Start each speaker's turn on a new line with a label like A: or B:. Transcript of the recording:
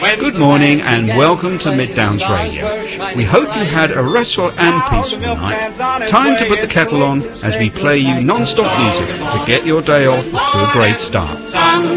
A: Good morning and welcome to Mid-Downs Radio. We hope you had a restful and peaceful night. Time to put the kettle on as we play you non-stop music to get your day off to a great start.